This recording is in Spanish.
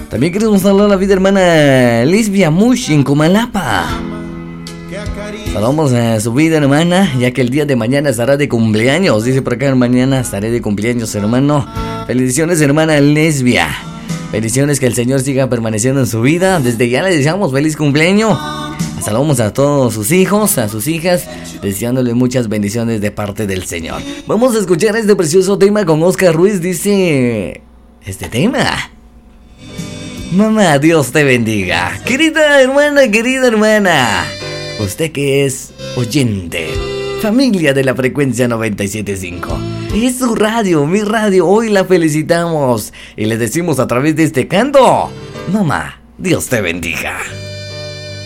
También queremos saludar a la vida hermana Lisbia Mush en Comalapa. Saludamos a su vida hermana, ya que el día de mañana estará de cumpleaños. Dice por acá, mañana estaré de cumpleaños, hermano. Felicitaciones, hermana Lesbia. Bendiciones, que el Señor siga permaneciendo en su vida. Desde ya le deseamos feliz cumpleaños. Saludamos a todos sus hijos, a sus hijas, deseándole muchas bendiciones de parte del Señor. Vamos a escuchar este precioso tema con Oscar Ruiz. Dice este tema: mamá, Dios te bendiga. Querida hermana, usted que es oyente, familia de la frecuencia 97.5, es su radio, mi radio. Hoy la felicitamos y le decimos a través de este canto: mamá, Dios te bendiga.